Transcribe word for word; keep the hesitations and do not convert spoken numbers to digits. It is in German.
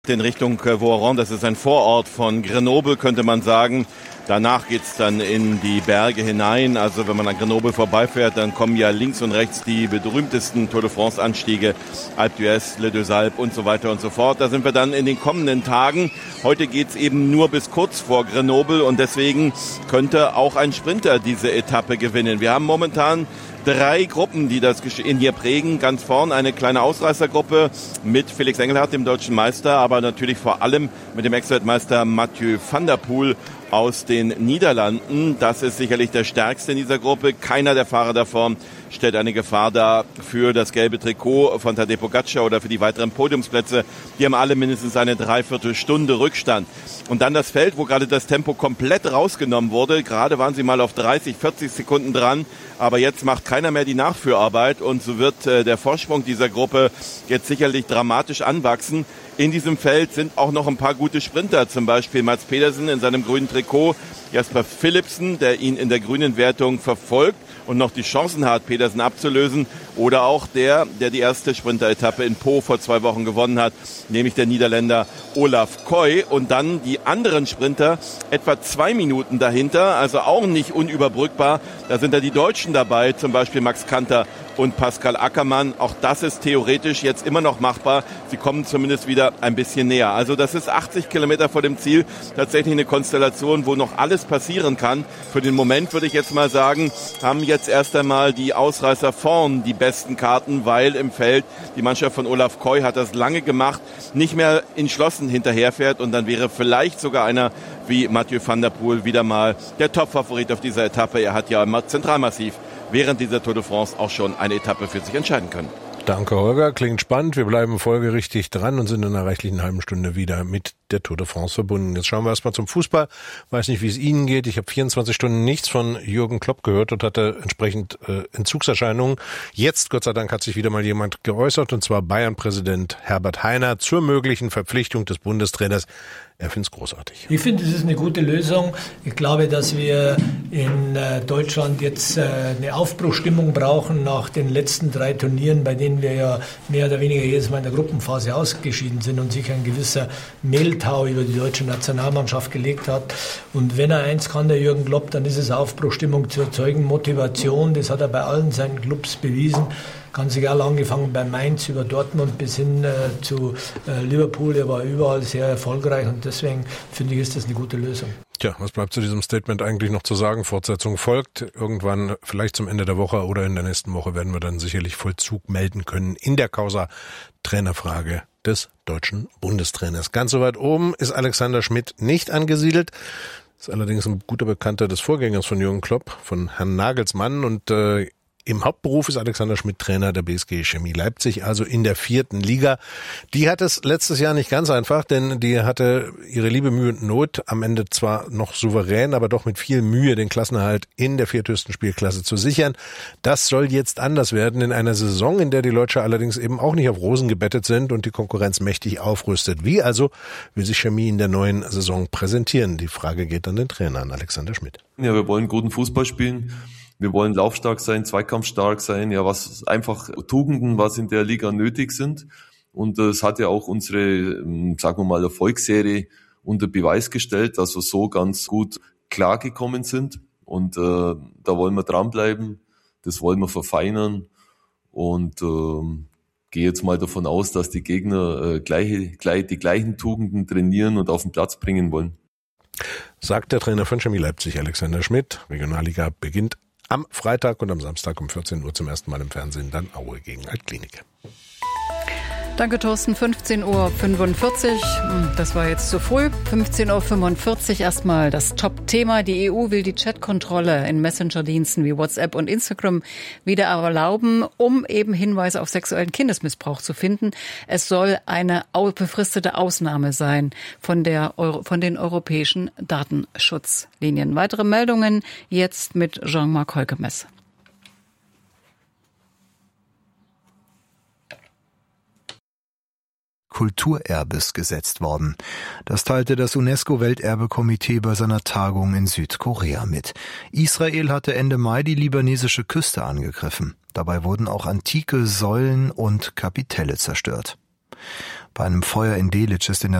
In Richtung Voiron, das ist ein Vorort von Grenoble, könnte man sagen. Danach geht's dann in die Berge hinein. Also wenn man an Grenoble vorbeifährt, dann kommen ja links und rechts die berühmtesten Tour de France Anstiege, Alpe d'Huez, Les Deux Alpes und so weiter und so fort. Da sind wir dann in den kommenden Tagen. Heute geht's eben nur bis kurz vor Grenoble und deswegen könnte auch ein Sprinter diese Etappe gewinnen. Wir haben momentan drei Gruppen, die das Geschehen hier prägen. Ganz vorn eine kleine Ausreißergruppe mit Felix Engelhardt, dem deutschen Meister, aber natürlich vor allem mit dem Ex-Weltmeister Mathieu van der Poel aus den Niederlanden. Das ist sicherlich der stärkste in dieser Gruppe. Keiner der Fahrer davon stellt eine Gefahr dar für das gelbe Trikot von Tadej Pogačar oder für die weiteren Podiumsplätze. Die haben alle mindestens eine Dreiviertelstunde Rückstand. Und dann das Feld, wo gerade das Tempo komplett rausgenommen wurde. Gerade waren sie mal auf dreißig, vierzig Sekunden dran. Aber jetzt macht keiner mehr die Nachführarbeit. Und so wird äh, der Vorsprung dieser Gruppe jetzt sicherlich dramatisch anwachsen. In diesem Feld sind auch noch ein paar gute Sprinter. Zum Beispiel Mads Pedersen in seinem grünen Trikot. Jasper Philipsen, der ihn in der grünen Wertung verfolgt und noch die Chancen hat, Pedersen abzulösen. Oder auch der, der die erste Sprinteretappe in Po vor zwei Wochen gewonnen hat, nämlich der Niederländer Olaf Koy. Und dann die anderen Sprinter etwa zwei Minuten dahinter, also auch nicht unüberbrückbar. Da sind da die Deutschen dabei, zum Beispiel Max Kanter und Pascal Ackermann. Auch das ist theoretisch jetzt immer noch machbar. Sie kommen zumindest wieder ein bisschen näher. Also das ist achtzig Kilometer vor dem Ziel. Tatsächlich eine Konstellation, wo noch alles passieren kann. Für den Moment würde ich jetzt mal sagen, haben jetzt erst einmal die Ausreißer vorn die besten Karten, weil im Feld die Mannschaft von Olaf Koy hat das lange gemacht, nicht mehr entschlossen hinterherfährt und dann wäre vielleicht sogar einer wie Mathieu van der Poel wieder mal der Top-Favorit auf dieser Etappe. Er hat ja im Zentralmassiv während dieser Tour de France auch schon eine Etappe für sich entscheiden können. Danke, Holger. Klingt spannend. Wir bleiben folgerichtig dran und sind in einer reichlichen halben Stunde wieder mit der Tour de France verbunden. Jetzt schauen wir erstmal zum Fußball. Weiß nicht, wie es Ihnen geht. Ich habe vierundzwanzig Stunden nichts von Jürgen Klopp gehört und hatte entsprechend äh, Entzugserscheinungen. Jetzt, Gott sei Dank, hat sich wieder mal jemand geäußert, und zwar Bayern-Präsident Herbert Hainer zur möglichen Verpflichtung des Bundestrainers. Er findet es großartig. Ich finde, es ist eine gute Lösung. Ich glaube, dass wir in Deutschland jetzt eine Aufbruchstimmung brauchen nach den letzten drei Turnieren, bei denen wir ja mehr oder weniger jedes Mal in der Gruppenphase ausgeschieden sind und sich ein gewisser Mehltau über die deutsche Nationalmannschaft gelegt hat. Und wenn er eins kann, der Jürgen Klopp, dann ist es Aufbruchstimmung zu erzeugen, Motivation. Das hat er bei allen seinen Clubs bewiesen. Ganz egal, angefangen bei Mainz über Dortmund bis hin äh, zu äh, Liverpool. Er war überall sehr erfolgreich und deswegen finde ich, ist das eine gute Lösung. Tja, was bleibt zu diesem Statement eigentlich noch zu sagen? Fortsetzung folgt. Irgendwann, vielleicht zum Ende der Woche oder in der nächsten Woche, werden wir dann sicherlich Vollzug melden können in der Causa Trainerfrage des deutschen Bundestrainers. Ganz so weit oben ist Alexander Schmidt nicht angesiedelt. Ist allerdings ein guter Bekannter des Vorgängers von Jürgen Klopp, von Herrn Nagelsmann, und äh, im Hauptberuf ist Alexander Schmidt Trainer der B S G Chemie Leipzig, also in der vierten Liga. Die hat es letztes Jahr nicht ganz einfach, denn die hatte ihre liebe Mühe und Not, am Ende zwar noch souverän, aber doch mit viel Mühe den Klassenerhalt in der vierthöchsten Spielklasse zu sichern. Das soll jetzt anders werden in einer Saison, in der die Leutscher allerdings eben auch nicht auf Rosen gebettet sind und die Konkurrenz mächtig aufrüstet. Wie also will sich Chemie in der neuen Saison präsentieren? Die Frage geht an den Trainer, an Alexander Schmidt. Ja, wir wollen guten Fußball spielen. Wir wollen laufstark sein, zweikampfstark sein, ja, was einfach Tugenden, was in der Liga nötig sind. Und es hat ja auch unsere, sagen wir mal, Erfolgsserie unter Beweis gestellt, dass wir so ganz gut klargekommen sind. Und äh, da wollen wir dranbleiben, das wollen wir verfeinern. Und äh, gehe jetzt mal davon aus, dass die Gegner äh, gleiche, gleich, die gleichen Tugenden trainieren und auf den Platz bringen wollen. Sagt der Trainer von Chemie Leipzig, Alexander Schmidt. Regionalliga beginnt am Freitag und am Samstag um vierzehn Uhr zum ersten Mal im Fernsehen, dann Aue gegen Altklinik. Danke, Thorsten. fünfzehn Uhr fünfundvierzig. Das war jetzt zu früh. fünfzehn Uhr fünfundvierzig erstmal das Top-Thema. Die E U will die Chatkontrolle in Messenger-Diensten wie WhatsApp und Instagram wieder erlauben, um eben Hinweise auf sexuellen Kindesmissbrauch zu finden. Es soll eine befristete Ausnahme sein von der Euro, von den europäischen Datenschutzlinien. Weitere Meldungen jetzt mit Jean-Marc Holkemes. Kulturerbes gesetzt worden. Das teilte das UNESCO-Welterbekomitee bei seiner Tagung in Südkorea mit. Israel hatte Ende Mai die libanesische Küste angegriffen. Dabei wurden auch antike Säulen und Kapitelle zerstört. Bei einem Feuer in Delitzsch ist in der